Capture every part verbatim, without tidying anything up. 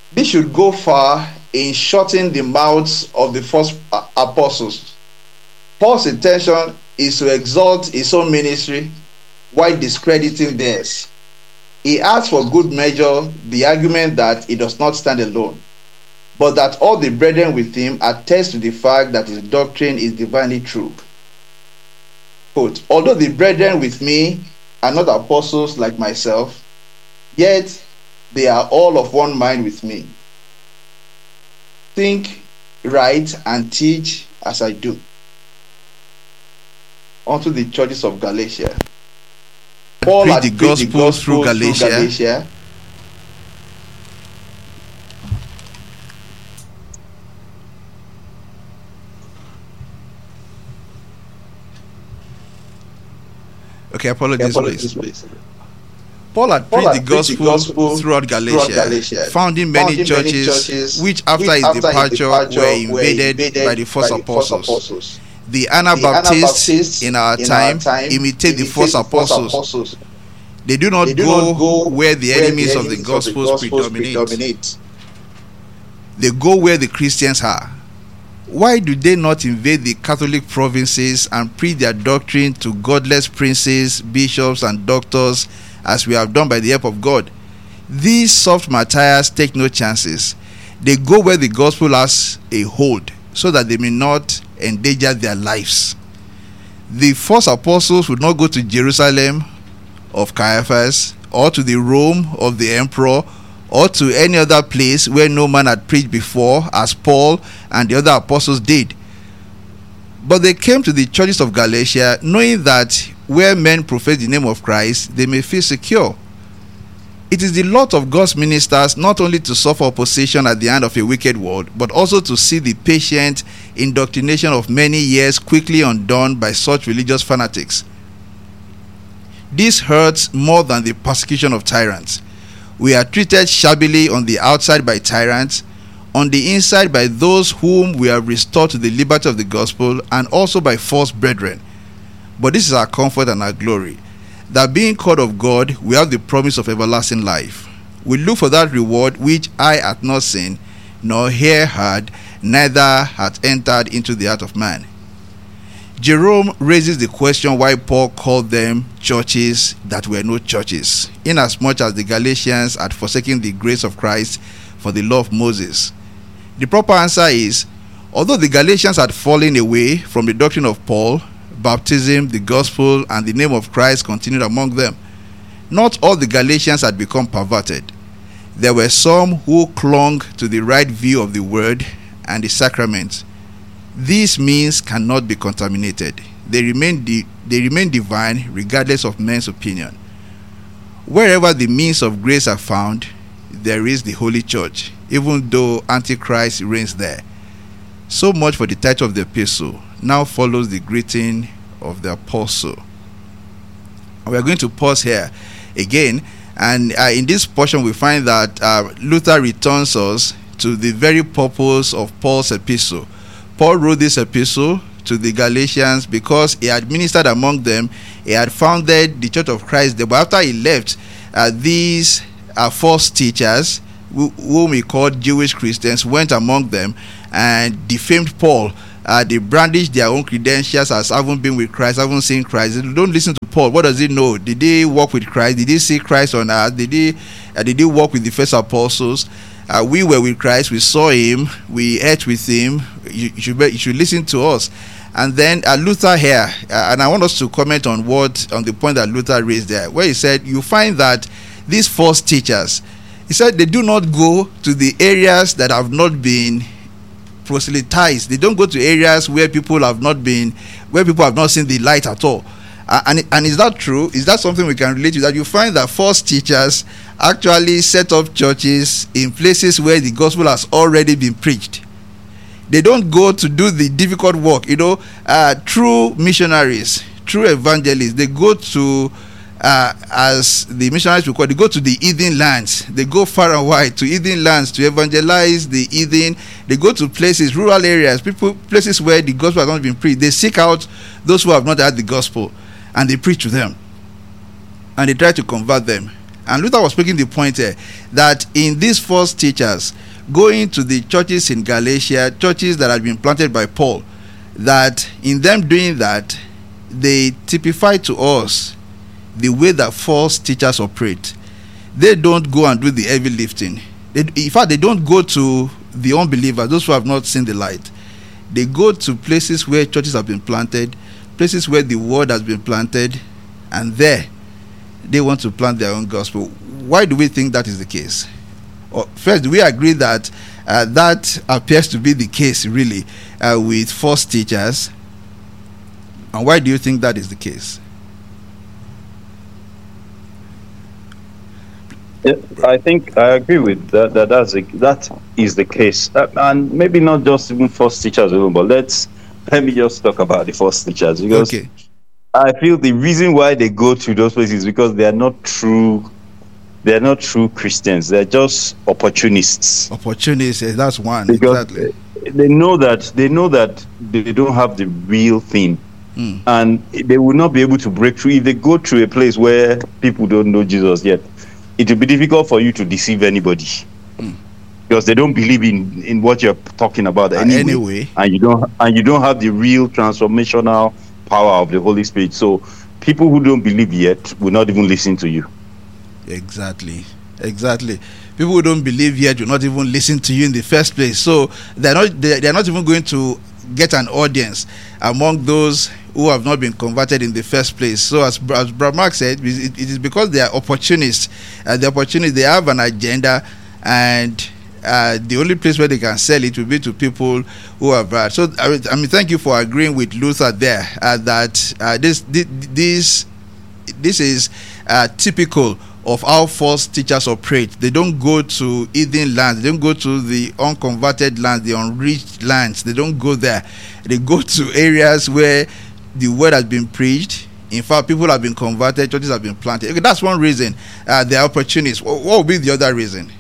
This should go far in shutting the mouths of the false apostles. Paul's intention is to exalt his own ministry while discrediting theirs. He adds for good measure the argument that he does not stand alone, but that all the brethren with him attest to the fact that his doctrine is divinely true. Quote, although the brethren with me are not apostles like myself, yet they are all of one mind with me. Think, write, and teach as I do. Unto the churches of Galatia. Paul preach had the preached gospel, the gospel through Galatia. Through Galatia. Okay, apologies, Apologies, please. please. Paul had Paul preached had the preached the gospel, gospel throughout Galatia, throughout Galatia, founding many, founding churches, many churches, which after his departure, were invaded by the false apostles. apostles. The The Anabaptists Anabaptists in our in time, our time imitate the false apostles. apostles. They do not They do go, not go where the where enemies the of the enemies gospels, of the gospels predominate. predominate. They go where the Christians are. Why do they not invade the Catholic provinces and preach their doctrine to godless princes, bishops, and doctors, as we have done by the help of God? These soft martyrs take no chances. They go where the gospel has a hold, so that they may not endanger their lives. The false apostles would not go to Jerusalem of Caiaphas, or to the Rome of the emperor, or to any other place where no man had preached before, as Paul and the other apostles did. But they came to the churches of Galatia, knowing that where men profess the name of Christ, they may feel secure. It is the lot of God's ministers not only to suffer opposition at the hand of a wicked world, but also to see the patient indoctrination of many years quickly undone by such religious fanatics. This hurts more than the persecution of tyrants. We are treated shabbily on the outside by tyrants, on the inside by those whom we have restored to the liberty of the gospel, and also by false brethren. But this is our comfort and our glory, that being called of God, we have the promise of everlasting life. We look for that reward which eye hath not seen, nor ear heard, neither hath entered into the heart of man. Jerome raises the question why Paul called them churches that were no churches, inasmuch as the Galatians had forsaken the grace of Christ for the law of Moses. The proper answer is, although the Galatians had fallen away from the doctrine of Paul, baptism, the gospel, and the name of Christ continued among them, not all the Galatians had become perverted. There were some who clung to the right view of the word and the sacraments. These means cannot be contaminated. They remain di- they remain divine regardless of men's opinion. Wherever the means of grace are found, there is the Holy Church, even though Antichrist reigns there. So much for the title of the epistle. Now follows the greeting of the apostle. We are going to pause here again, and uh, in this portion we find that uh, Luther returns us to the very purpose of Paul's epistle. Paul wrote this epistle to the Galatians because he had ministered among them. He had founded the Church of Christ there. But after he left, uh, these uh, false teachers, who, whom he called Jewish Christians, went among them and defamed Paul. Uh, they brandished their own credentials as having been with Christ, having seen Christ. They don't listen to Paul. What does he know? Did they walk with Christ? Did they see Christ on earth? Did they, uh, did they walk with the first apostles? Uh, we were with Christ. We saw him. We ate with him. You, you, should, be, you should listen to us. And then uh, Luther here, uh, and I want us to comment on what on the point that Luther raised there, where he said you find that these false teachers, he said they do not go to the areas that have not been proselytized. They don't go to areas where people have not been, where people have not seen the light at all. Uh, and and is that true? Is that something we can relate to? That you find that false teachers actually set up churches in places where the gospel has already been preached. They don't go to do the difficult work. You know, uh, true missionaries, true evangelists, they go to, uh, as the missionaries will call it, they go to the heathen lands. They go far and wide to heathen lands to evangelize the heathen. They go to places, rural areas, people, places where the gospel has not been preached. They seek out those who have not had the gospel, and they preach to them, and they try to convert them. And Luther was making the point here that in these false teachers going to the churches in Galatia, churches that had been planted by Paul, that in them doing that, they typify to us the way that false teachers operate. They don't go and do the heavy lifting. They, in fact, they don't go to the unbelievers, those who have not seen the light. They go to places where churches have been planted, places where the word has been planted, and there they want to plant their own gospel. Why do we think that is the case? Or first, do we agree that uh, that appears to be the case really uh, with false teachers? And why do you think that is the case? Yeah, I think I agree with that. That that's a, that is the case, uh, and maybe not just even false teachers alone, but let's let me just talk about the false teachers, because Okay. I feel the reason why they go to those places is because they are not true. They are not true Christians. They are just opportunists. Opportunities, eh, that's one. Because Exactly. they know that they know that they don't have the real thing, Mm. and they will not be able to break through if they go to a place where people don't know Jesus yet. It will be difficult for you to deceive anybody, Mm. because they don't believe in, in what you're talking about Uh, anyway, anyway. and you don't and you don't have the real transformational power of the Holy Spirit. So people who don't believe yet will not even listen to you. Exactly. Exactly. People who don't believe yet do not even listen to you in the first place. So they're not they they're not even going to get an audience among those who have not been converted in the first place. So as as Brother Mark said, it, it is because they are opportunists. Uh, the opportunists, they have an agenda, and uh, the only place where they can sell it will be to people who have heard. So I mean, I mean, thank you for agreeing with Luther there uh, that uh, this this this this is uh, typical of how false teachers operate. They don't go to heathen lands. They don't go to the unconverted lands, the unreached lands. They don't go there. They go to areas where the word has been preached. In fact, people have been converted, churches have been planted. Okay, that's one reason. Uh, they are opportunists. What, what would be the other reason?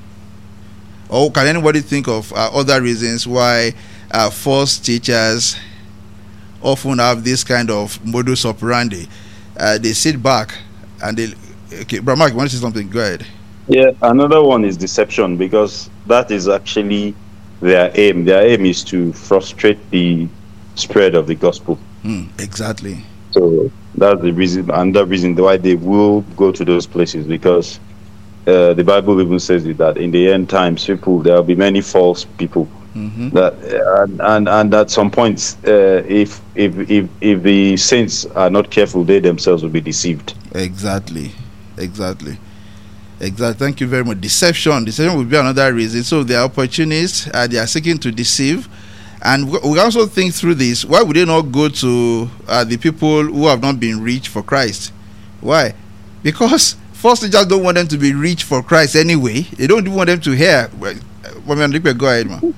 Or can anybody think of uh, other reasons why uh, false teachers often have this kind of modus operandi? Uh, they sit back and they... Okay, Brother Mark, you want to say something? Go ahead. Yeah, another one is deception, because that is actually their aim. Their aim is to frustrate the spread of the gospel. Hmm, exactly. So that's the reason, and the reason why they will go to those places, because uh, the Bible even says it, that in the end times, people there will be many false people. Mm-hmm. That and, and and at some point, uh, if if if if the saints are not careful, they themselves will be deceived. Exactly. Exactly. Exactly. Thank you very much. Deception. Deception would be another reason. So they are opportunists. Uh, they are seeking to deceive. And we, we also think through this. Why would they not go to uh, the people who have not been reached for Christ? Why? Because false teachers don't want them to be reached for Christ anyway. They don't even want them to hear. Well, go ahead, man.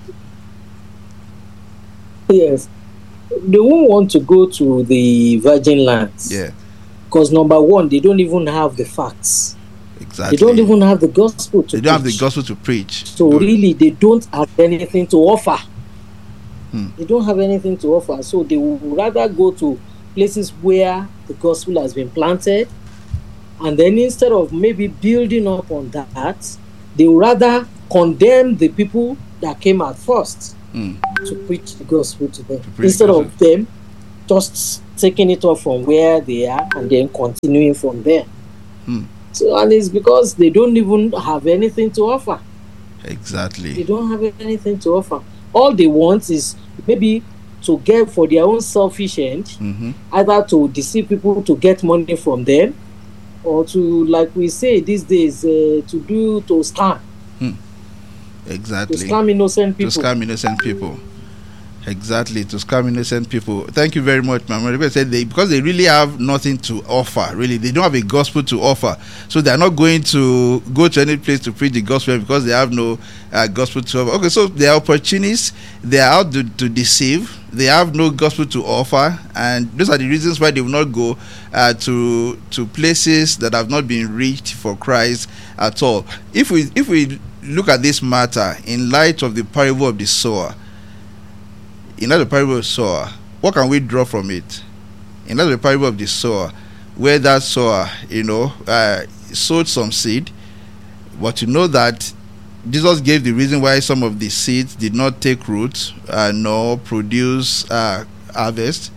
Yes. They won't want to go to the virgin lands. Yeah. Because number one, they don't even have the facts. Exactly. They don't even have the gospel to They don't have preach. the gospel to preach. So Good. really, they don't have anything to offer. Hmm. They don't have anything to offer. So they would rather go to places where the gospel has been planted. And then instead of maybe building up on that, they would rather condemn the people that came at first Hmm. to preach the gospel to them. preach Instead the of them just taking it off from where they are and then continuing from there. Hmm. So, and it's because they don't even have anything to offer. They Exactly. don't have anything to offer. All they want is maybe to get for their own selfish end, Mm-hmm. either to deceive people to get money from them, or to, like we say these days, uh, to do to scam, to Exactly. scam innocent To people. scam innocent people. Exactly, to scam innocent people. Thank you very much, Mama. They said they, because they really have nothing to offer. Really, they don't have a gospel to offer, so they are not going to go to any place to preach the gospel because they have no uh, gospel to offer. Okay, so they are opportunists. They are out to, to deceive. They have no gospel to offer, and those are the reasons why they will not go uh, to to places that have not been reached for Christ at all. If we if we look at this matter in light of the parable of the sower. In light of the parable of the sower, what can we draw from it? In light of the parable of the sower, where that sower, you know, uh, sowed some seed, But you know that Jesus gave the reason why some of the seeds did not take root uh, nor produce uh, harvest.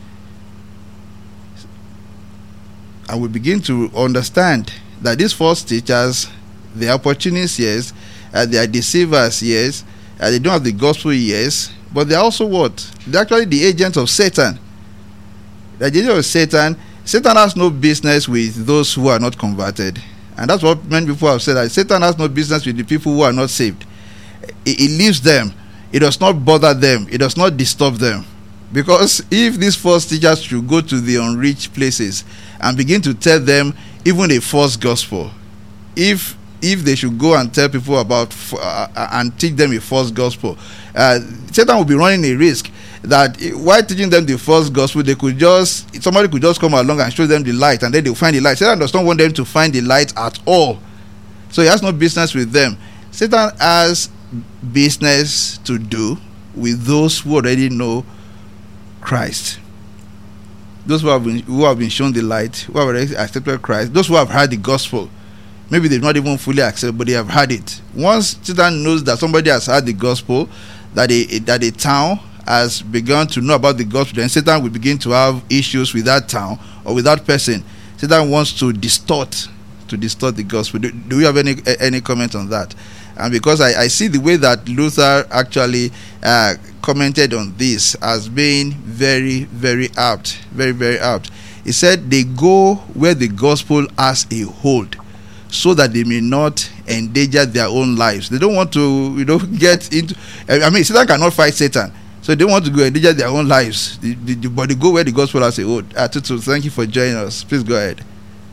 And we begin to understand that these false teachers, they are opportunists, yes, uh, they are deceivers, yes, uh, they don't have the gospel, yes, but they are also what? They're actually the agents of Satan. The agent of Satan. Satan has no business with those who are not converted. And that's what many people have said, that Satan has no business with the people who are not saved. It, it leaves them. It does not bother them. It does not disturb them. Because if these false teachers should go to the unreached places and begin to tell them even a false gospel, if if they should go and tell people about uh, and teach them a false gospel, uh, Satan will be running a risk that while teaching them the false gospel, they could just somebody could just come along and show them the light, and then they'll find the light. Satan does not want them to find the light at all, so he has no business with them. Satan has business to do with those who already know Christ, those who have been who have been shown the light, who have already accepted Christ, those who have heard the gospel. Maybe they've not even fully accepted, but they have heard it. Once Satan knows that somebody has heard the gospel, that a that a town has begun to know about the gospel, then Satan will begin to have issues with that town or with that person. Satan wants to distort to distort the gospel. Do, do you have any any comment on that? And because I, I see the way that Luther actually uh, commented on this as being very, very apt, very, very apt. He said they go where the gospel has a hold, so that they may not endanger their own lives. They don't want to, you know, get into. I mean, Satan cannot fight Satan, so they want to go endanger their own lives. The, the, the, but they go where the gospel has a hold. Uh, Tutu, thank you for joining us. Please go ahead.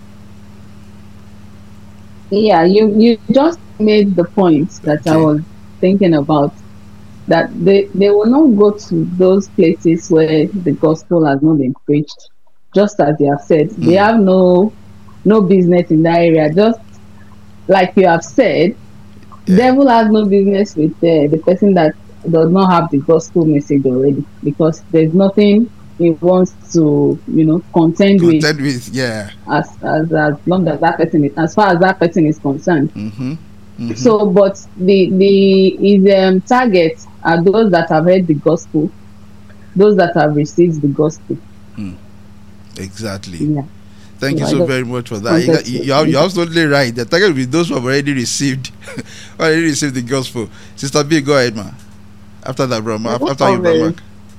Yeah, you you just made the point that okay. I was thinking about. That they, they will not go to those places where the gospel has not been preached, just as they have said. Mm. They have no no business in that area. Just like you have said, yeah. Devil has no business with uh, the person that does not have the gospel message already, because there's nothing he wants to, you know, contend, contend with, with yeah. as, as as long as that person is, as far as that person is concerned. Mm-hmm. Mm-hmm. So, but the the his um, targets are those that have heard the gospel, those that have received the gospel. Mm. Exactly. Yeah. Thank so you so very much for that. You, you, you are, you're absolutely right. The target will be those who have already received, already received the gospel. Sister B, go ahead, ma. After that, bro. Ma, after you, bro.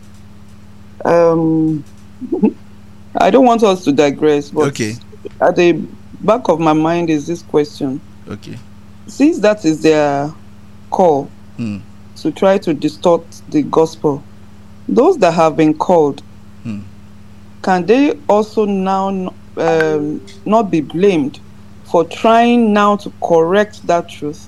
Um, I don't want us to digress, but okay. At the back of my mind is this question. Okay. Since that is their call mm. to try to distort the gospel, those that have been called, mm. can they also now um, not be blamed for trying now to correct that truth?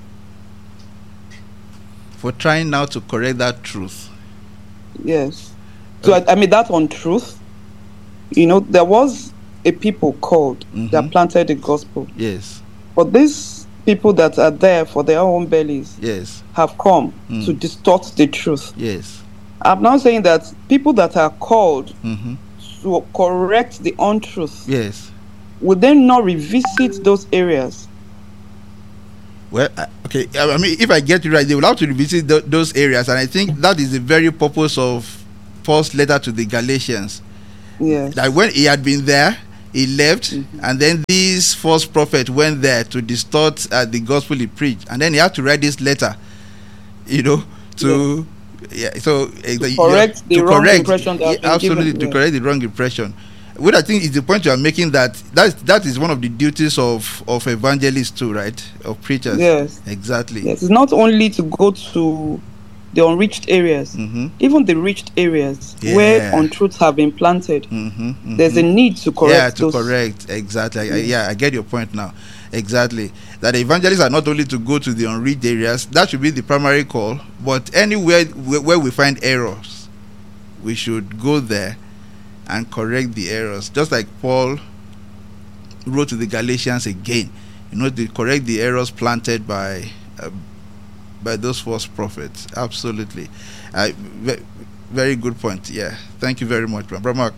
For trying now to correct that truth? Yes. So, I, I mean, that untruth, you know, there was a people called mm-hmm. that planted the gospel. Yes. But these people that are there for their own bellies yes. have come mm. to distort the truth. Yes. I'm now saying that people that are called mm-hmm. to correct the untruth, yes, will then not revisit those areas? Well, uh, okay, I mean, if I get you right, they will have to revisit th- those areas, and I think that is the very purpose of Paul's letter to the Galatians. Yes. That when he had been there, he left, mm-hmm. and then these false prophets went there to distort uh, the gospel he preached, and then he had to write this letter, you know, to yeah, yeah so to uh, correct the to wrong correct, impression that yeah, absolutely given, to yeah. correct the wrong impression. What I think is the point you are making, that that that is one of the duties of of evangelists too, right? Of preachers. Yes, exactly. Yes, it's not only to go to the unreached areas, mm-hmm. even the reached areas yeah. where untruths have been planted. Mm-hmm, mm-hmm. There's a need to correct. Yeah, to those. correct exactly. Yeah. I, yeah, I get your point now. Exactly. That evangelists are not only to go to the unreached areas. That should be the primary call. But anywhere where we find errors, we should go there and correct the errors. Just like Paul wrote to the Galatians again, you know, to correct the errors planted by uh, by those false prophets. Absolutely. Uh, ve- very good point. Yeah. Thank you very much, Brother Mark.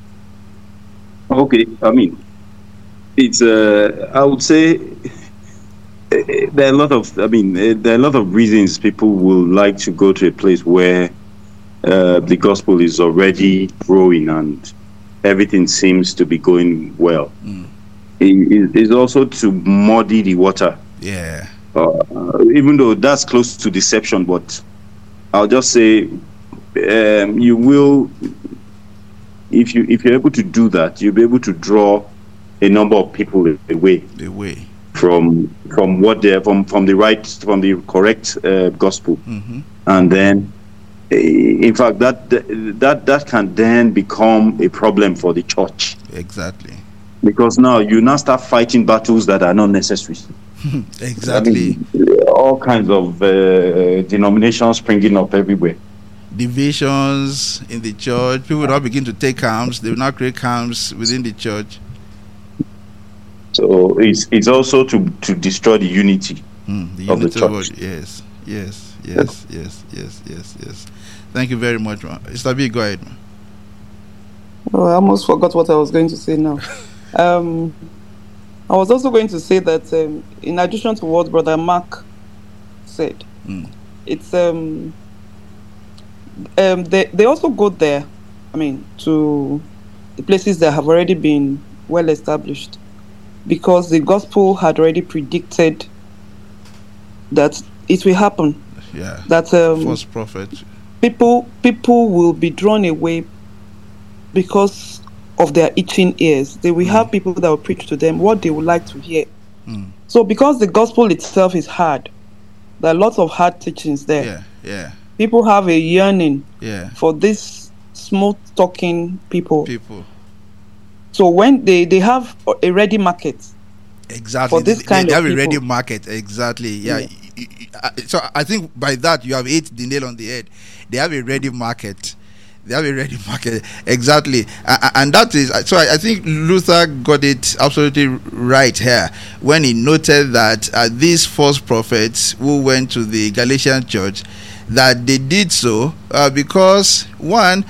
Okay. I mean, it's, uh, I would say there are a lot of, I mean, eh, there are a lot of reasons people will like to go to a place where uh, the gospel is already growing and everything seems to be going well. Mm. It is also to muddy the water. Yeah. Uh, even though that's close to deception, but I'll just say um, you will, if you if you're able to do that, you'll be able to draw a number of people away. Away. from from what they from from the right from the correct uh, gospel, Mm-hmm. and then uh, in fact that that that can then become a problem for the church, Exactly. because now you now start fighting battles that are not necessary. Exactly. I mean, all kinds of uh, denominations springing up everywhere. Divisions in the church. People will now begin to take camps. They will now create camps within the church. So it's it's also to to destroy the unity Mm, the of the unity of church. God. Yes, yes, yes, yes, yes, yes, yes. Thank you very much, man. Mister B, go ahead, man. Oh, I almost forgot what I was going to say now. um, I was also going to say that um, in addition to what Brother Mark said, Mm. it's um, um, they they also go there. I mean, to the places that have already been well established, because the gospel had already predicted that it will happen. Yeah. That um, False prophet. people people will be drawn away because of their itching ears. They will Mm. have people that will preach to them what they would like to hear. Mm. So because the gospel itself is hard, there are lots of hard teachings there. Yeah, yeah, People have a yearning yeah. for these smooth talking people. People. So when they, they have a ready market Exactly. for this They- kind they of have a ready people. market. Exactly. Yeah. Yeah. Y- y- y- uh, So I think by that you have hit the nail on the head. They have a ready market. They have a ready market. Exactly. A- a- And that is, so I I think Luther got it absolutely right here when he noted that uh, these false prophets who went to the Galatian church, that they did so uh, because one,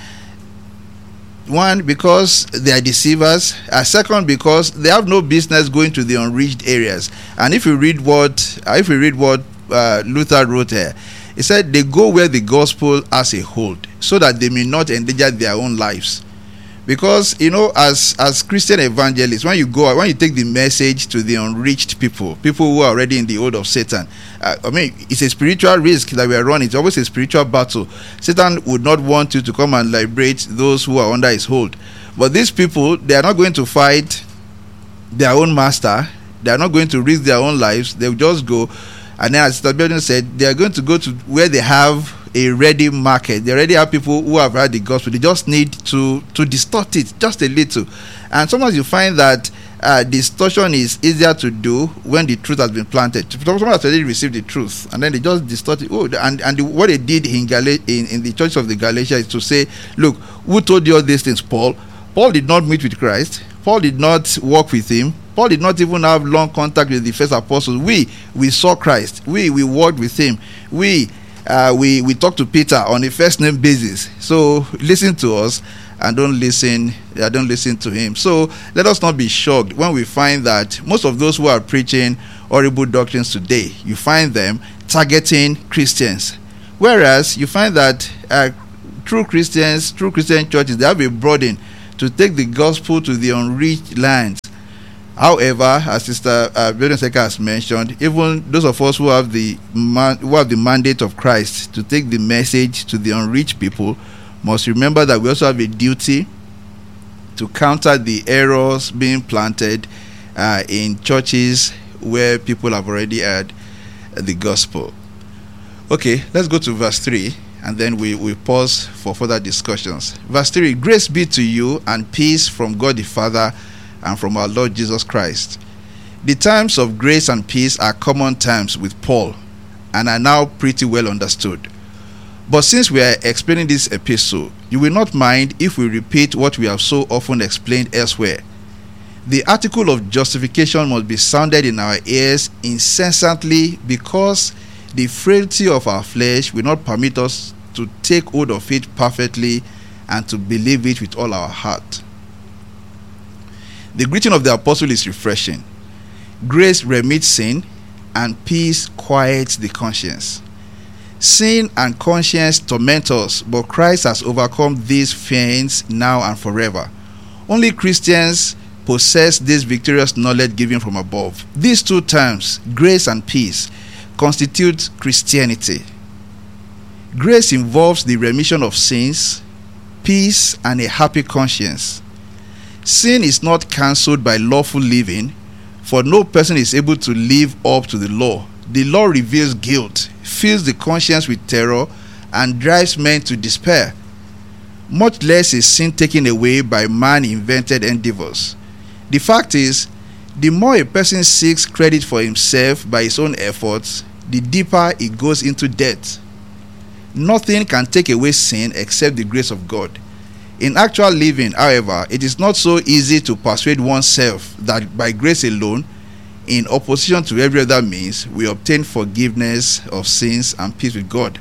one because they are deceivers, uh, second because they have no business going to the unreached areas. And if you read what uh, if you read what uh, Luther wrote here, he said they go where the gospel has a hold, so that they may not endanger their own lives. Because you know, as as Christian evangelists, when you go when you take the message to the unreached people, people who are already in the hold of Satan, uh, I mean, it's a spiritual risk that we are running. It's always a spiritual battle. Satan would not want you to come and liberate those who are under his hold. But these people, they are not going to fight their own master. They are not going to risk their own lives. They will just go, and then, as Sister Belden said, they are going to go to where they have a ready market. They already have people who have heard the gospel. They just need to to distort it just a little. And sometimes you find that uh, distortion is easier to do when the truth has been planted. Someone has already received the truth, and then they just distort it. Oh, and and the, what they did in, Gal- in in the church of the Galatia is to say, look, who told you all these things? Paul. Paul did not meet with Christ. Paul did not walk with him. Paul did not even have long contact with the first apostles. We we saw Christ. We we walked with him. We uh, we we talked to Peter on a first name basis. So listen to us and don't listen. Uh, don't listen to him. So let us not be shocked when we find that most of those who are preaching horrible doctrines today, you find them targeting Christians, whereas you find that uh, true Christians, true Christian churches, they have a burden to take the gospel to the unreached lands. However, as Sister uh, Seka has mentioned, even those of us who have the man, who have the mandate of Christ to take the message to the unreached people must remember that we also have a duty to counter the errors being planted uh, in churches where people have already heard the gospel. Okay, let's go to verse three, and then we we pause for further discussions. Verse three: Grace be to you and peace from God the Father and from our Lord Jesus Christ. The terms of grace and peace are common terms with Paul and are now pretty well understood. But since we are explaining this epistle, you will not mind if we repeat what we have so often explained elsewhere. The article of justification must be sounded in our ears incessantly, because the frailty of our flesh will not permit us to take hold of it perfectly and to believe it with all our heart. The greeting of the apostle is refreshing. Grace remits sin, and peace quiets the conscience. Sin and conscience torment us, but Christ has overcome these fiends now and forever. Only Christians possess this victorious knowledge given from above. These two terms, grace and peace, constitute Christianity. Grace involves the remission of sins, peace, and a happy conscience. Sin is not cancelled by lawful living, for no person is able to live up to the law. The law reveals guilt, fills the conscience with terror, and drives men to despair. Much less is sin taken away by man-invented endeavors. The fact is, the more a person seeks credit for himself by his own efforts, the deeper he goes into debt. Nothing can take away sin except the grace of God. In actual living, however, it is not so easy to persuade oneself that by grace alone, in opposition to every other means, we obtain forgiveness of sins and peace with God.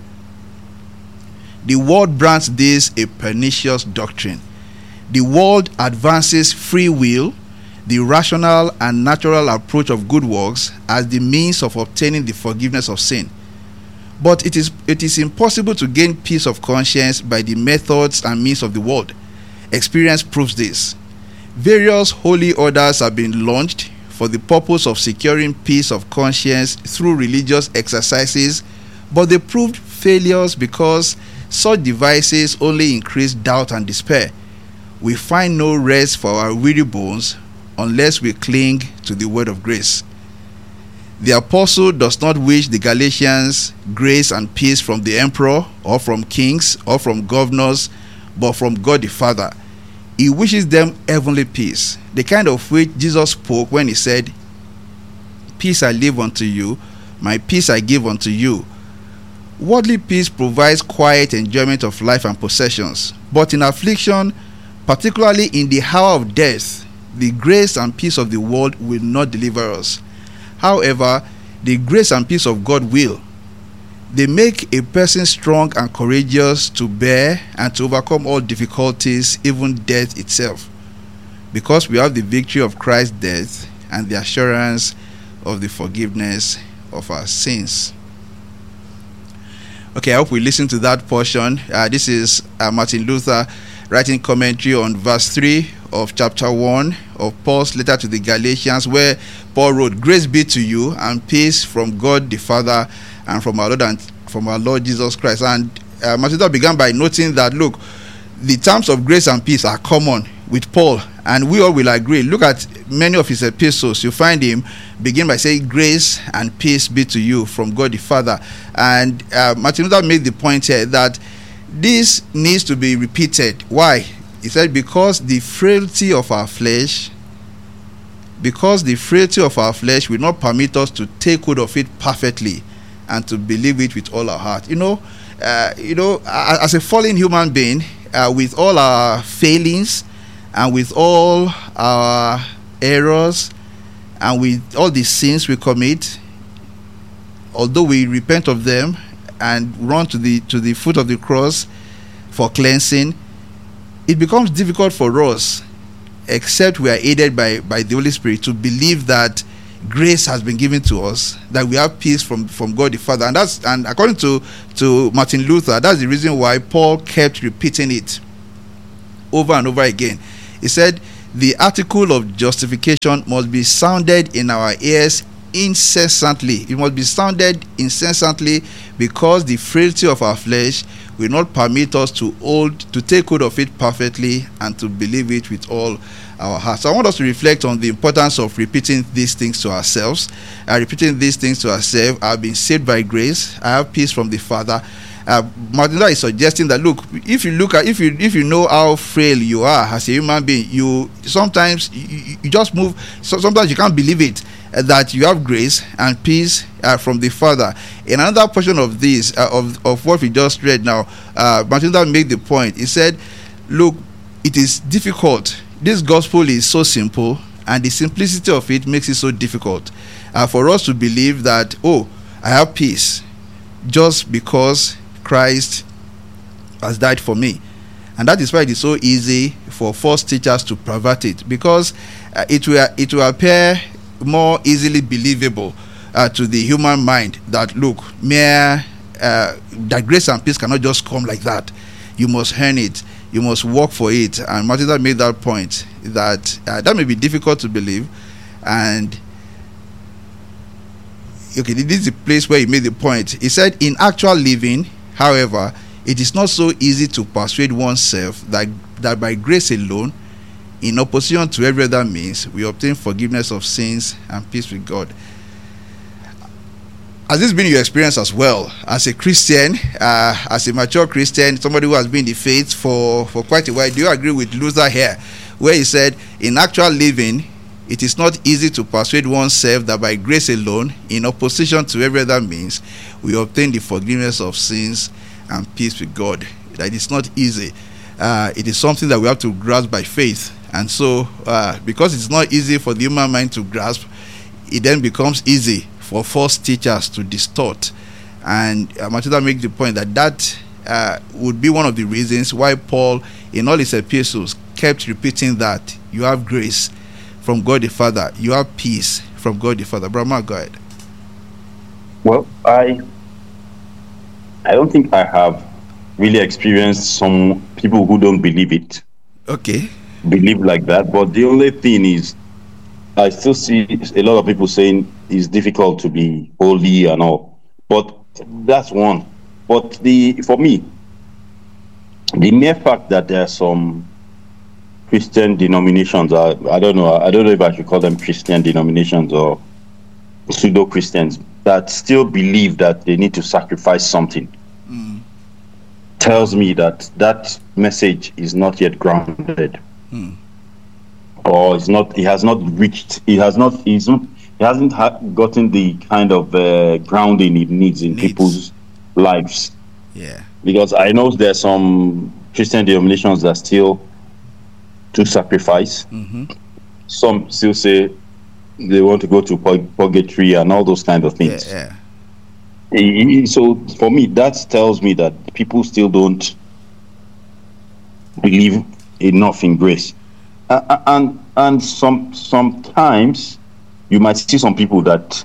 The world brands this a pernicious doctrine. The world advances free will, the rational and natural approach of good works, as the means of obtaining the forgiveness of sin. But it is it is impossible to gain peace of conscience by the methods and means of the world. Experience proves this. Various holy orders have been launched for the purpose of securing peace of conscience through religious exercises, but they proved failures because such devices only increase doubt and despair. We find no rest for our weary bones unless we cling to the word of grace. The apostle does not wish the Galatians grace and peace from the emperor or from kings or from governors, but from God the Father. He wishes them heavenly peace, the kind of which Jesus spoke when he said, "Peace I leave unto you, my peace I give unto you." Worldly peace provides quiet enjoyment of life and possessions, but in affliction, particularly in the hour of death, the grace and peace of the world will not deliver us. However, the grace and peace of God will. They make a person strong and courageous to bear and to overcome all difficulties, even death itself, because we have the victory of Christ's death and the assurance of the forgiveness of our sins. Okay, I hope we listen to that portion. Uh, this is uh, Martin Luther writing commentary on verse three of chapter one of Paul's letter to the Galatians, where Paul wrote, "Grace be to you and peace from God the Father and from our Lord and from our Lord Jesus Christ." And uh, Martin Luther began by noting that, look, the terms of grace and peace are common with Paul, and we all will agree. Look at many of his epistles. You find him begin by saying, "Grace and peace be to you from God the Father." And uh, Martin Luther made the point here that this needs to be repeated. Why? He said, because the frailty of our flesh, because the frailty of our flesh will not permit us to take hold of it perfectly and to believe it with all our heart. You know, uh, you know, as a fallen human being, uh, with all our failings and with all our errors and with all the sins we commit, although we repent of them and run to the to the foot of the cross for cleansing, it becomes difficult for us, except we are aided by, by the Holy Spirit, to believe that grace has been given to us, that we have peace from, from God the Father. And that's and according to, to Martin Luther, that's the reason why Paul kept repeating it over and over again. He said, the article of justification must be sounded in our ears incessantly. It must be sounded incessantly, because the frailty of our flesh will not permit us to hold to take hold of it perfectly and to believe it with all our hearts. So I want us to reflect on the importance of repeating these things to ourselves. Uh, repeating these things to ourselves. I've been saved by grace. I have peace from the Father. Uh, Martin Luther is suggesting that, look, if you look at if you if you know how frail you are as a human being, you sometimes you, you just move. So sometimes you can't believe it, uh, that you have grace and peace uh, from the Father. In another portion of this uh, of of what we just read now, uh, Martin Luther made the point. He said, look, it is difficult. This gospel is so simple, and the simplicity of it makes it so difficult uh, for us to believe that, oh, I have peace just because Christ has died for me. And that is why it is so easy for false teachers to pervert it, because uh, it will it will appear more easily believable uh, to the human mind that look, mere uh, that grace and peace cannot just come like that. You must earn it. You must work for it. And Martin Luther made that point that uh, that may be difficult to believe. And okay, this is the place where he made the point. He said, in actual living, however, it is not so easy to persuade oneself that, that by grace alone, in opposition to every other means, we obtain forgiveness of sins and peace with God. Has this been your experience as well as a Christian, uh, as a mature Christian, somebody who has been in the faith for, for quite a while? Do you agree with Luther here, where he said, in actual living, it is not easy to persuade oneself that by grace alone, in opposition to every other means, we obtain the forgiveness of sins and peace with God? That it's not easy. Uh, it is something that we have to grasp by faith. And so, uh, because it's not easy for the human mind to grasp, it then becomes easy for false teachers to distort. And uh, Matilda makes the point that that uh, would be one of the reasons why Paul, in all his epistles, kept repeating that you have grace from God the Father, you have peace from God the Father. Brahma, go ahead. Well, I I don't think I have really experienced some people who don't believe it. Okay. Believe like that, but the only thing is, I still see a lot of people saying it's difficult to be holy and all, but that's one. But the for me, the mere fact that there are some Christian denominations, I, I don't know, I don't know if I should call them Christian denominations or pseudo Christians, that still believe that they need to sacrifice something, mm. tells me that that message is not yet grounded. Mm. Or it's not, it has not reached, it has not, it's not, it hasn't ha- gotten the kind of uh, grounding it needs in needs. people's lives. Yeah. Because I know there are some Christian denominations that still do sacrifice. Mm-hmm. Some still say they want to go to purgatory and all those kind of things. Yeah, yeah. So for me, that tells me that people still don't believe enough in grace. Uh, and and some sometimes you might see some people that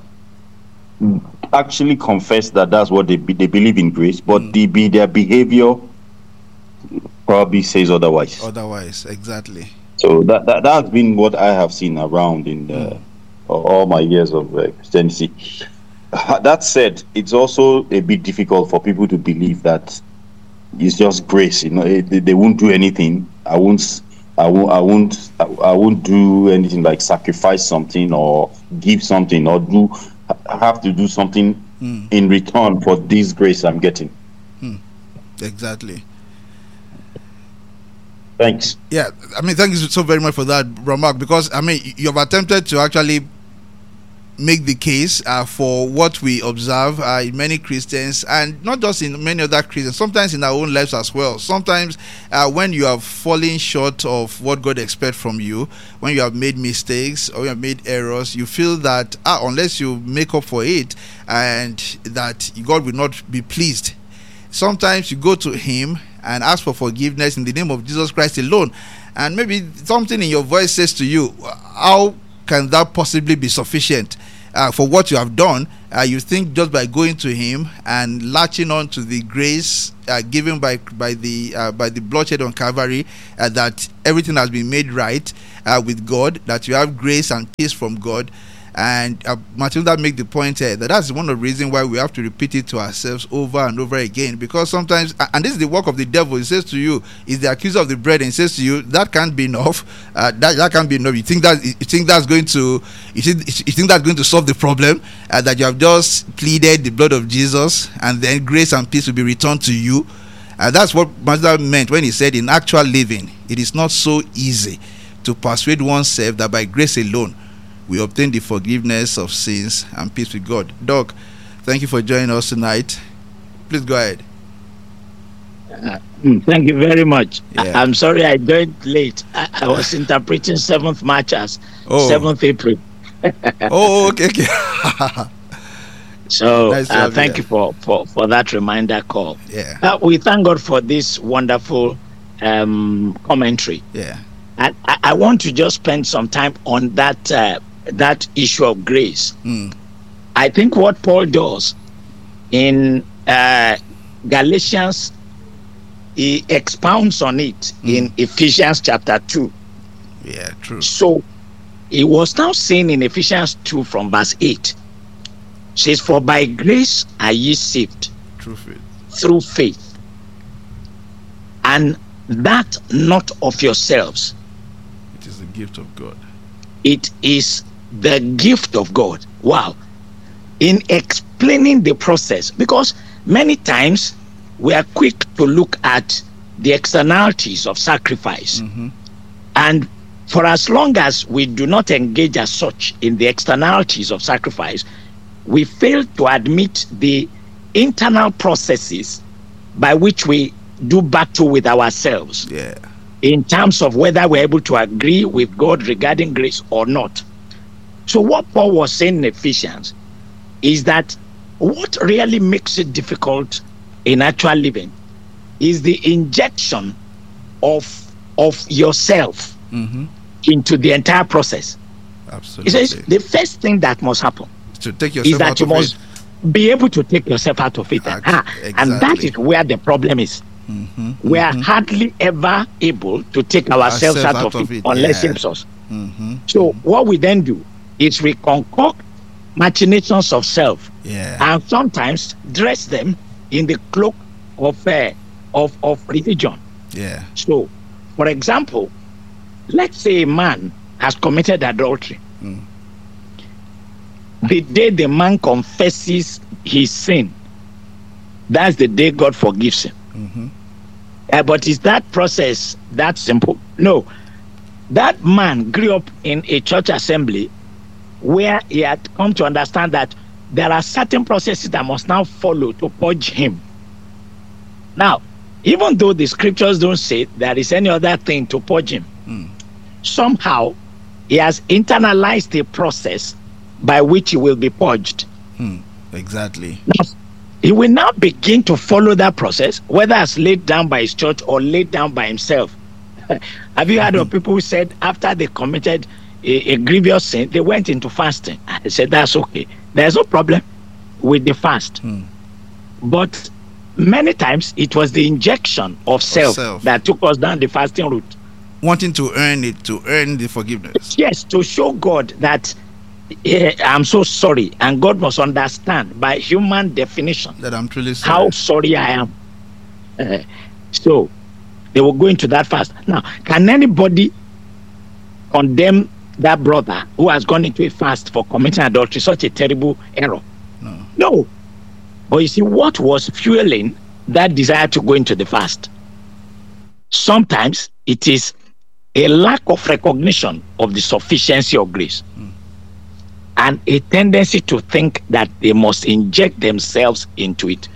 actually confess that that's what they be, they believe in grace, but mm. the, be, their behavior probably says otherwise. Otherwise, exactly. So that that that's been what I have seen around in the, mm. all my years of uh, Christianity. That said, it's also a bit difficult for people to believe that it's just grace. You know, it, they won't do anything. I won't. I won't, I won't, I won't do anything like sacrifice something or give something or do have to do something mm. in return for this grace I'm getting. Mm. Exactly. Thanks. Yeah, I mean, thank you so very much for that, Ramak, because I mean, you have attempted to actually make the case uh, for what we observe uh, in many Christians, and not just in many other Christians, sometimes in our own lives as well. Sometimes uh, when you are falling short of what God expects from you, when you have made mistakes or you have made errors, you feel that ah, unless you make up for it, and that God will not be pleased. Sometimes you go to Him and ask for forgiveness in the name of Jesus Christ alone, and maybe something in your voice says to you, how can that possibly be sufficient uh, for what you have done? Uh, you think just by going to Him and latching on to the grace uh, given by by the uh, by the bloodshed on Calvary, uh, that everything has been made right uh, with God, that you have grace and peace from God. And uh, Matilda make the point here that that's one of the reasons why we have to repeat it to ourselves over and over again, because sometimes, and this is the work of the devil, he says to you, is the accuser of the brethren, he says to you, that can't be enough, uh, that, that can't be enough. You think that you think that's going to you think, you think that's going to solve the problem, uh, that you have just pleaded the blood of Jesus and then grace and peace will be returned to you. And that's what Matilda meant when he said, in actual living, it is not so easy to persuade oneself that by grace alone we obtain the forgiveness of sins and peace with God. Doc, thank you for joining us tonight. Please go ahead. Uh, thank you very much. Yeah. I, I'm sorry I joined late. I, I was interpreting seventh March as oh. seventh April. oh, okay, okay. So nice uh, thank you, you for, for, for that reminder call. Yeah. Uh, we thank God for this wonderful um, commentary. Yeah. And I, I want to just spend some time on that uh, that issue of grace. Mm. I think what Paul does in uh, Galatians, he expounds on it mm. in Ephesians chapter two. Yeah, true. So he was now saying in Ephesians two from verse eight, says, "For by grace are ye saved through faith, through faith, and that not of yourselves. It is the gift of God. It is the gift of God." Wow. In explaining the process, because many times we are quick to look at the externalities of sacrifice. Mm-hmm. And for as long as we do not engage as such in the externalities of sacrifice, we fail to admit the internal processes by which we do battle with ourselves. Yeah. In terms of whether we're able to agree with God regarding grace or not. So what Paul was saying in Ephesians is that what really makes it difficult in actual living is the injection of of yourself mm-hmm. into the entire process. Absolutely. He says the first thing that must happen to take yourself is that out you of must it. be able to take yourself out of it. Exactly. And that is where the problem is. Mm-hmm. We are mm-hmm. hardly ever able to take ourselves out, out of, of it, it unless yeah. it helps us. Mm-hmm. So mm-hmm. what we then do is we concoct machinations of self, yeah. and sometimes dress them in the cloak of uh, of of religion. Yeah. So, for example, let's say a man has committed adultery. Mm. The day the man confesses his sin, that's the day God forgives him. Mm-hmm. Uh, but is that process that simple? No. That man grew up in a church assembly where he had come to understand that there are certain processes that must now follow to purge him. Now, even though the scriptures don't say there is any other thing to purge him, mm. somehow he has internalized a process by which he will be purged. Mm. Exactly. Now, he will now begin to follow that process, whether it's laid down by his church or laid down by himself. Have you heard mm-hmm. of people who said after they committed A, a grievous sin, they went into fasting? I said, that's okay. There's no problem with the fast. Hmm. But many times it was the injection of, of self, self that took us down the fasting route. Wanting to earn it, to earn the forgiveness. Yes, to show God that eh, I'm so sorry. And God must understand by human definition that I'm truly sorry. How sorry I am. Uh, so they will go into that fast. Now, can anybody condemn that brother who has gone into a fast for committing adultery? Such a terrible error. No. No. But you see, what was fueling that desire to go into the fast? Sometimes it is a lack of recognition of the sufficiency of grace. Mm. And a tendency to think that they must inject themselves into it.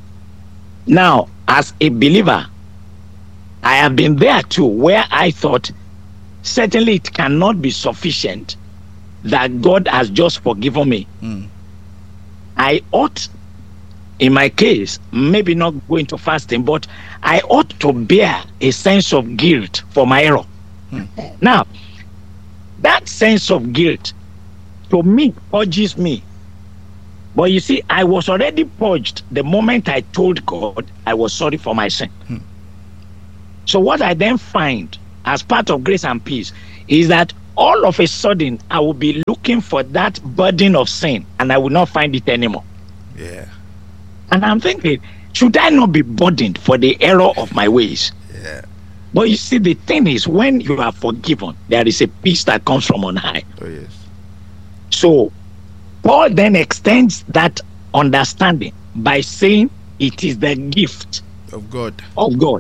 Now, as a believer, I have been there too, where I thought certainly it cannot be sufficient that God has just forgiven me. Mm. I ought, in my case, maybe not go into fasting, but I ought to bear a sense of guilt for my error. Mm. Now, that sense of guilt, to me, purges me. But you see, I was already purged the moment I told God I was sorry for my sin. Mm. So what I then find as part of grace and peace is that all of a sudden I will be looking for that burden of sin and I will not find it anymore. Yeah. And I'm thinking, should I not be burdened for the error of my ways? Yeah. But you see, the thing is, when you are forgiven, there is a peace that comes from on high. Oh, yes. So Paul then extends that understanding by saying it is the gift of God. Of God.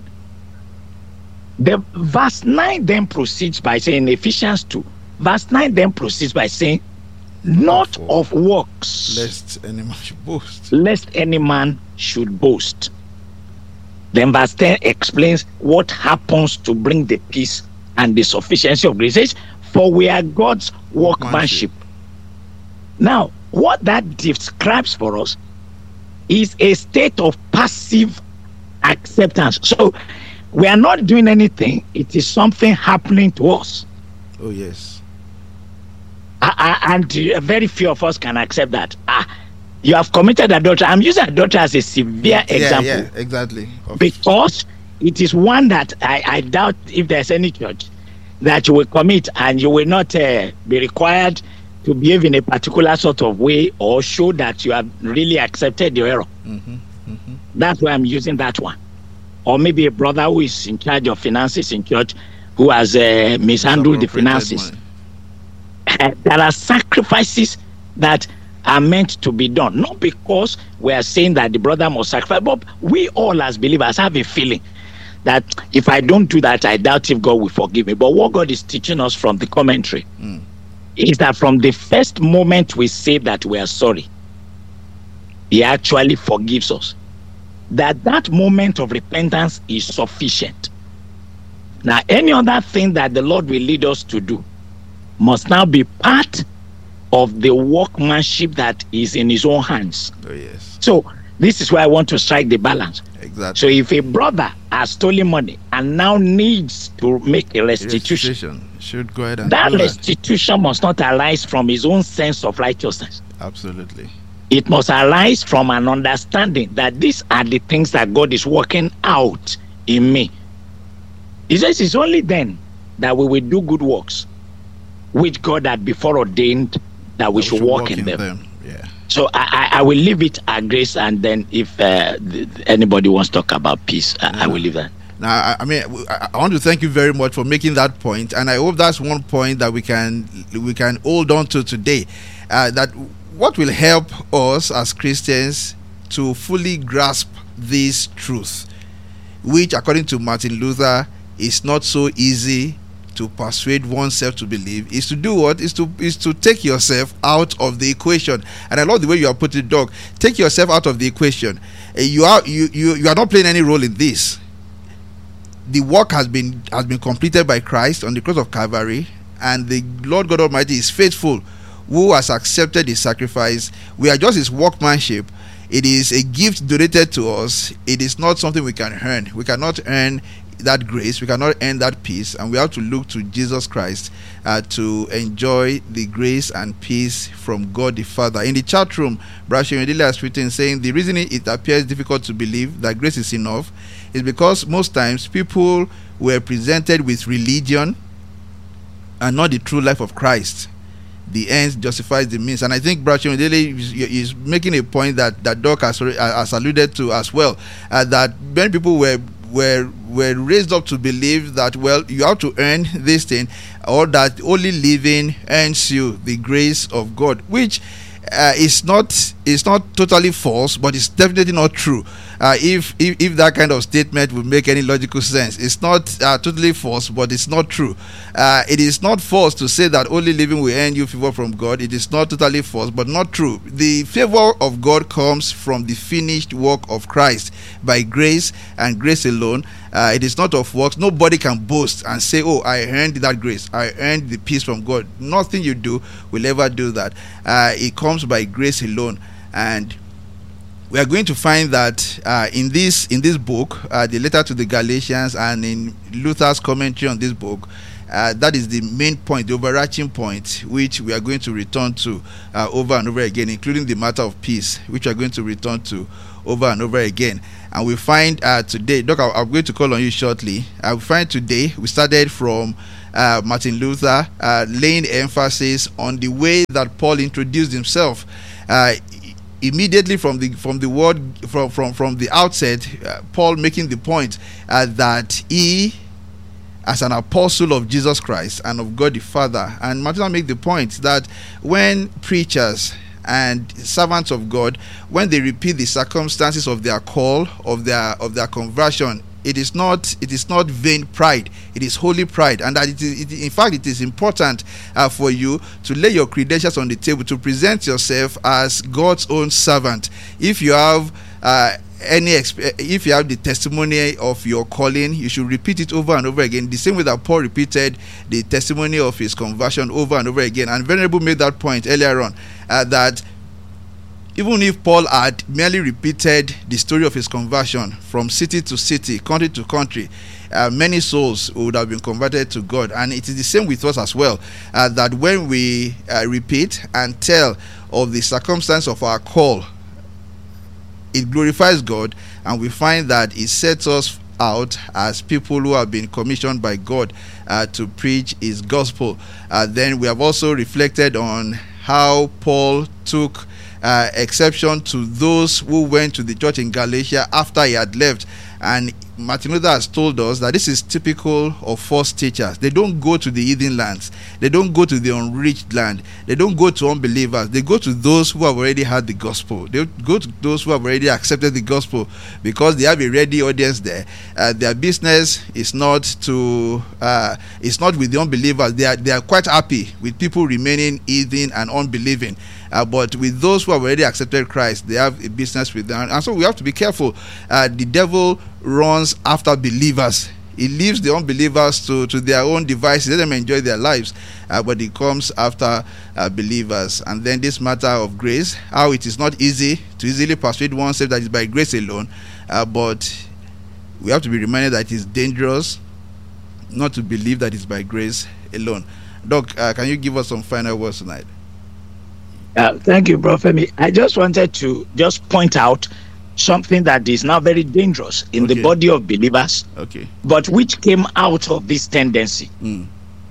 The verse nine then proceeds by saying, Ephesians two, verse nine then proceeds by saying, not of works, lest any man should boast. Lest any man should boast. Then verse ten explains what happens to bring the peace and the sufficiency of grace. It says, for we are God's workmanship. workmanship. Now, what that describes for us is a state of passive acceptance. So, we are not doing anything. It is something happening to us. Oh, yes. I, I, and uh, very few of us can accept that. Ah, you have committed adultery. I'm using adultery as a severe Yeah, example yeah, exactly. Of- because it is one that I, I doubt if there's any church that you will commit and you will not uh, be required to behave in a particular sort of way or show that you have really accepted your error. Mhm, mhm. That's why I'm using that one. Or maybe a brother who is in charge of finances in church who has uh, mishandled the Misappropriated finances. money. There are sacrifices that are meant to be done, not because we are saying that the brother must sacrifice, but we all as believers have a feeling that if I don't do that, I doubt if God will forgive me. But what God is teaching us from the commentary Mm. is that from the first moment we say that we are sorry, He actually forgives us. That that moment of repentance is sufficient. Now, any other thing that the Lord will lead us to do must now be part of the workmanship that is in His own hands. Oh, yes. So this is why I want to strike the balance. Exactly. So if a brother has stolen money and now needs to make a restitution, Restitution. Should go ahead and that do that. restitution must not arise from his own sense of righteousness. Absolutely. It must arise from an understanding that these are the things that God is working out in me. He says it's only then that we will do good works, which God had before ordained that we That should walk in them. Yeah. So I, I, I will leave it at grace, and then if uh, th- anybody wants to talk about peace, I, I will leave that. Now, I, I mean, I I want to thank you very much for making that point, and I hope that's one point that we can we can hold on to today. Uh, that what will help us as Christians to fully grasp this truth, which, according to Martin Luther, is not so easy to persuade oneself to believe, is to do what is to is to take yourself out of the equation. And I love the way you are putting it, Doc. Take yourself out of the equation. Uh, you are you, you you are not playing any role in this. The work has been has been completed by Christ on the cross of Calvary, and the Lord God Almighty is faithful, who has accepted His sacrifice. We are just His workmanship. It is a gift donated to us. It is not something we can earn. We cannot earn that grace. We cannot earn that peace, and we have to look to Jesus Christ uh, to enjoy the grace and peace from God the Father. In the chat room, Brasha Yodile has written saying the reason it appears difficult to believe that grace is enough is because most times people were presented with religion and not the true life of Christ. The ends justifies the means, and I think Brasha Yodile is, is making a point that that Doc has, has alluded to as well. Uh, that many people were were were raised up to believe that, well, you have to earn this thing, or that only living earns you the grace of God, which uh, is not is not totally false, but it's definitely not true. Uh, if, if if that kind of statement would make any logical sense, it's not uh, totally false, but it's not true. Uh, it is not false to say that only living will earn you favor from God. It is not totally false, but not true. The favor of God comes from the finished work of Christ by grace and grace alone. Uh, it is not of works. Nobody can boast and say, oh, I earned that grace, I earned the peace from God. Nothing you do will ever do that. Uh, it comes by grace alone. And we are going to find that uh, in this in this book, uh, the letter to the Galatians, and in Luther's commentary on this book, uh, that is the main point, the overarching point, which we are going to return to uh, over and over again, including the matter of peace, which we are going to return to over and over again. And we find uh, today, Doc, I'm going to call on you shortly. I will find today we started from uh, Martin Luther uh, laying emphasis on the way that Paul introduced himself. Uh, immediately from the from the word from from from the outset, uh, Paul making the point uh, that he, as an apostle of Jesus Christ and of God the Father, and Martin make the point that when preachers and servants of God, when they repeat the circumstances of their call, of their of their conversion, it is not it is not vain pride, it is holy pride. And that it is it, in fact it is important uh, for you to lay your credentials on the table, to present yourself as God's own servant. If you have uh, any exp- if you have the testimony of your calling, you should repeat it over and over again, the same way that Paul repeated the testimony of his conversion over and over again. And Venerable made that point earlier on, uh, that even if Paul had merely repeated the story of his conversion from city to city, country to country, uh, many souls would have been converted to God. And it is the same with us as well, uh, that when we uh, repeat and tell of the circumstance of our call, it glorifies God, and we find that it sets us out as people who have been commissioned by God uh, to preach his gospel. Uh, then we have also reflected on how Paul took uh, exception to those who went to the church in Galatia after he had left. And Martin Luther has told us that this is typical of false teachers. They don't go to the heathen lands. They don't go to the unreached land. They don't go to unbelievers. They go to those who have already heard the gospel. They go to those who have already accepted the gospel, because they have a ready audience there. Uh, their business is not to uh, it's not with the unbelievers. They are they are quite happy with people remaining heathen and unbelieving. Uh, but with those who have already accepted Christ, they have a business with them. And so we have to be careful. Uh, the devil runs after believers. He leaves the unbelievers to, to their own devices. Let them enjoy their lives. Uh, but he comes after uh, believers. And then this matter of grace, how it is not easy to easily persuade oneself that it's by grace alone. Uh, but we have to be reminded that it is dangerous not to believe that it's by grace alone. Doc, uh, can you give us some final words tonight? Uh, thank you, Bro Femi. I just wanted to just point out something that is now very dangerous in Okay. the body of believers, Okay. but which came out of this tendency. Mm.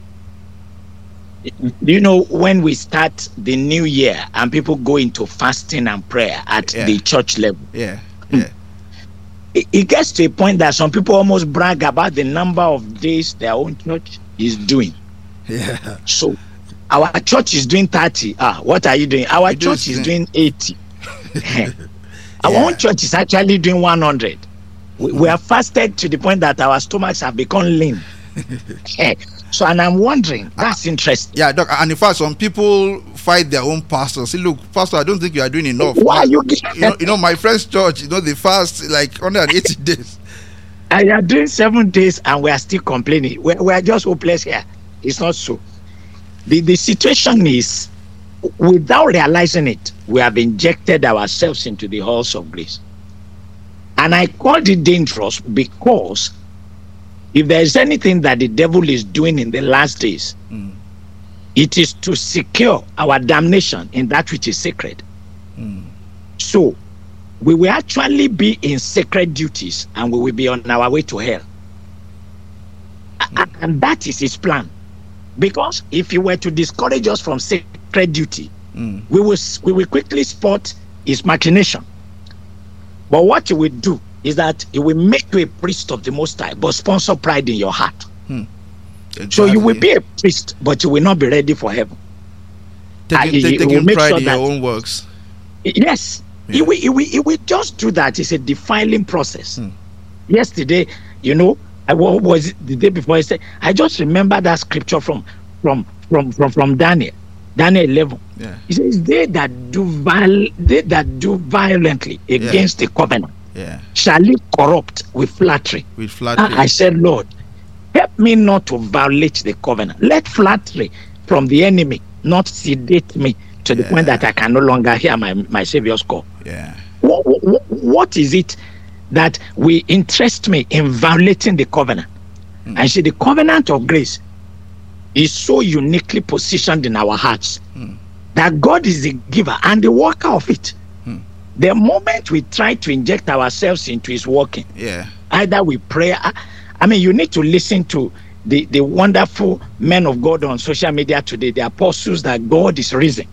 Do you know, when we start the new year and people go into fasting and prayer at Yeah. the church level, Yeah. Yeah. it, it gets to a point that some people almost brag about the number of days their own church is doing. Yeah. So our church is doing thirty. Ah, what are you doing? Our You do church is same. doing eighty. Our Yeah. own church is actually doing one hundred. We, we are fasted to the point that our stomachs have become lean. Eh, so, and I'm wondering, that's interesting. Yeah, Doc, and in fact, some people fight their own pastors. Say, look, Pastor, I don't think you are doing enough. Why are you you know, you know, my friend's church, you know, they fast like one hundred eighty days. I are doing seven days and we are still complaining. We, we are just hopeless here. It's not so. The, the situation is, without realizing it, we have injected ourselves into the halls of grace. And I called it dangerous because if there is anything that the devil is doing in the last days, Mm. it is to secure our damnation in that which is sacred. Mm. So we will actually be in sacred duties and we will be on our way to hell. A- And that is his plan. Because if he were to discourage us from sacred duty, Mm. we will we will quickly spot his machination. But what he will do is that he will make you a priest of the Most High, but sponsor pride in your heart. So you will Exactly. be a priest, but you will not be ready for heaven. taking, Ah, he- take- he will taking make pride sure in your that- own works. Yes, he, Yeah. will, he, will, he will just do that. It's a defiling process. Hmm. Yesterday, you know, I wa- was it the day before. I said, I just remember that scripture from from from from, from Daniel, Daniel eleven. Yeah. He says, "They that do viol- they that do violently against the covenant Yeah. shall live corrupt with flattery." With flattery. Ah, I said, Lord, help me not to violate the covenant. Let flattery from the enemy not sedate me to the Yeah. point that I can no longer hear my, my Savior's call. Yeah. What, what, what is it that will interest me in violating the covenant? Mm. And see, the covenant of grace is so uniquely positioned in our hearts Mm. that God is the giver and the worker of it. Mm. The moment we try to inject ourselves into his working, Yeah. either we pray. I, I mean, you need to listen to the, the wonderful men of God on social media today, the apostles that God is raising.